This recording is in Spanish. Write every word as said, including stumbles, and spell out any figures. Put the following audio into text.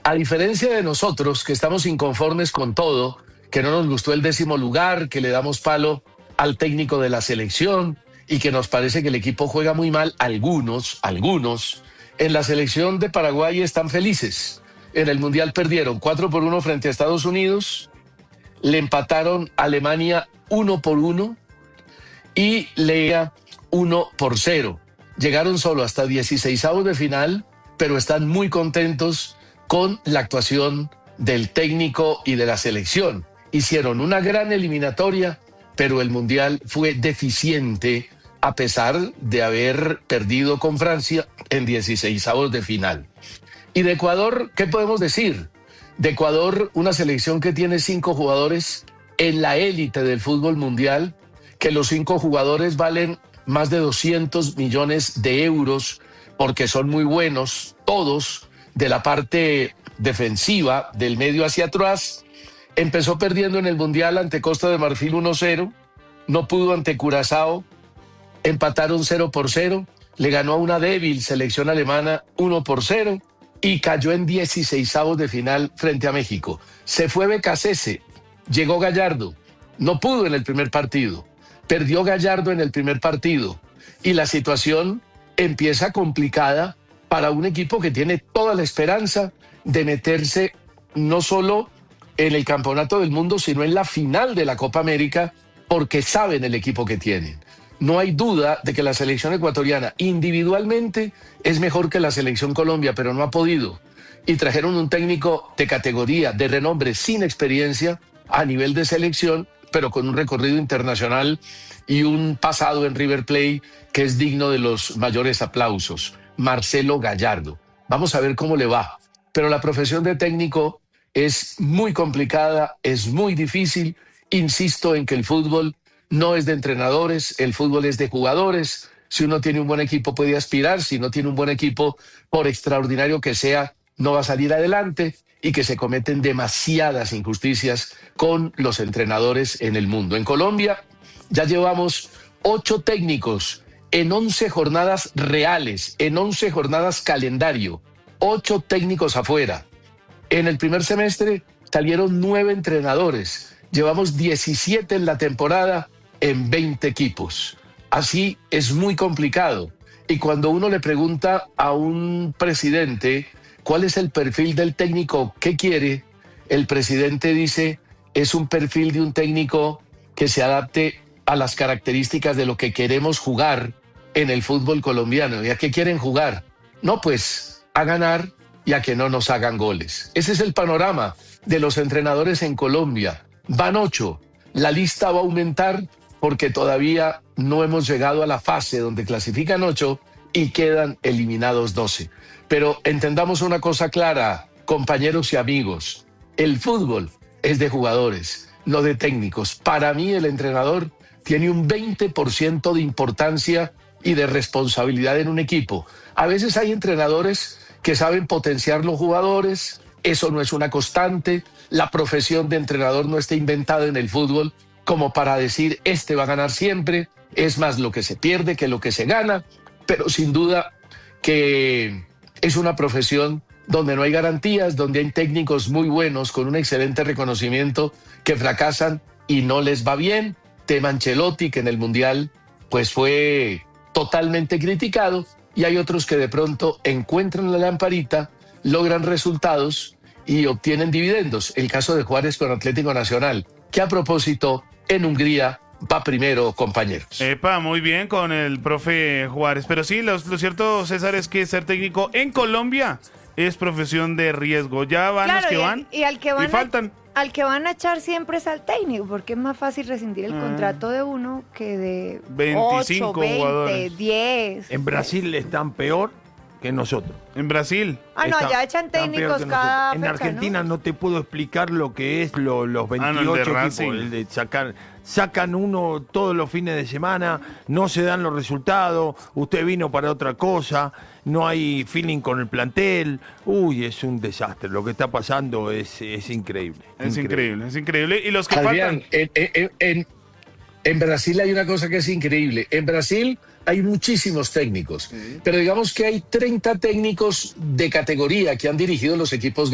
A diferencia de nosotros, que estamos inconformes con todo, que no nos gustó el décimo lugar, que le damos palo al técnico de la selección y que nos parece que el equipo juega muy mal, algunos, algunos, en la selección de Paraguay están felices. En el Mundial perdieron cuatro por uno frente a Estados Unidos, le empataron a Alemania uno por uno y le uno por cero. Llegaron solo hasta dieciseisavos de final, pero están muy contentos con la actuación del técnico y de la selección. Hicieron una gran eliminatoria, pero el Mundial fue deficiente a pesar de haber perdido con Francia en dieciseisavos de final. Y de Ecuador, ¿qué podemos decir? De Ecuador, una selección que tiene cinco jugadores en la élite del fútbol mundial, que los cinco jugadores valen más de doscientos millones de euros porque son muy buenos, todos de la parte defensiva, del medio hacia atrás. Empezó perdiendo en el Mundial ante Costa de Marfil uno cero, no pudo ante Curazao, empataron cero por cero, le ganó a una débil selección alemana uno por cero y cayó en dieciseisavos de final frente a México. Se fue Becasese, llegó Gallardo, no pudo en el primer partido, perdió Gallardo en el primer partido y la situación empieza complicada para un equipo que tiene toda la esperanza de meterse no solo en el Campeonato del Mundo, sino en la final de la Copa América, porque saben el equipo que tienen. No hay duda de que la selección ecuatoriana individualmente es mejor que la selección Colombia, pero no ha podido. Y trajeron un técnico de categoría, de renombre, sin experiencia a nivel de selección, pero con un recorrido internacional y un pasado en River Plate que es digno de los mayores aplausos. Marcelo Gallardo. Vamos a ver cómo le va. Pero la profesión de técnico es muy complicada, es muy difícil. Insisto en que el fútbol no es de entrenadores, el fútbol es de jugadores. Si uno tiene un buen equipo puede aspirar, si no tiene un buen equipo, por extraordinario que sea, no va a salir adelante, y que se cometen demasiadas injusticias con los entrenadores en el mundo. En Colombia ya llevamos ocho técnicos en once jornadas reales, en once jornadas calendario, ocho técnicos afuera. En el primer semestre salieron nueve entrenadores. Llevamos diecisiete en la temporada en veinte equipos. Así es muy complicado. Y cuando uno le pregunta a un presidente cuál es el perfil del técnico que quiere, el presidente dice es un perfil de un técnico que se adapte a las características de lo que queremos jugar en el fútbol colombiano. ¿Y a qué quieren jugar? No, pues a ganar y a que no nos hagan goles. Ese es el panorama de los entrenadores en Colombia. Van ocho. La lista va a aumentar porque todavía no hemos llegado a la fase donde clasifican ocho y quedan eliminados doce. Pero entendamos una cosa clara, compañeros y amigos. El fútbol es de jugadores, no de técnicos. Para mí el entrenador tiene un veinte por ciento de importancia y de responsabilidad en un equipo. A veces hay entrenadores que saben potenciar los jugadores, eso no es una constante. La profesión de entrenador no está inventada en el fútbol como para decir este va a ganar siempre, es más lo que se pierde que lo que se gana, pero sin duda que es una profesión donde no hay garantías, donde hay técnicos muy buenos con un excelente reconocimiento que fracasan y no les va bien. Tema Ancelotti, que en el Mundial pues fue totalmente criticado, y hay otros que de pronto encuentran la lamparita, logran resultados y obtienen dividendos. El caso de Juárez con Atlético Nacional, que a propósito en Hungría va primero, compañeros. Epa, muy bien con el profe Juárez. Pero sí, lo, lo cierto, César, es que ser técnico en Colombia es profesión de riesgo. Ya van claro, los que y van y, al que van y faltan. A, al que van a echar siempre es al técnico, porque es más fácil rescindir el ah. contrato de uno que de veinticinco ocho, veinte, jugadores. diez. En Brasil están peor que nosotros. En Brasil. Ah, no, Está, ya echan técnicos cada En fecha, Argentina ¿no? no te puedo explicar lo que es lo, los veintiocho ah, no, el equipos. El de sacar, sacan uno todos los fines de semana, no se dan los resultados, usted vino para otra cosa, no hay feeling con el plantel. Uy, es un desastre. Lo que está pasando es, es increíble. Es increíble. increíble, es increíble. Y los que Adrián, faltan... En, en, en, en Brasil hay una cosa que es increíble. En Brasil hay muchísimos técnicos, sí. pero digamos que hay treinta técnicos de categoría que han dirigido los equipos